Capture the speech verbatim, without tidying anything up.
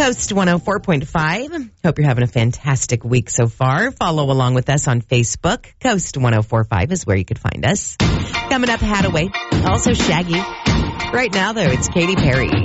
Coast one oh four point five. Hope you're having a fantastic week so far. Follow along with us on Facebook. Coast one oh four point five is where you could find us. Coming up, Hadaway. Also Shaggy. Right now, though, it's Katy Perry.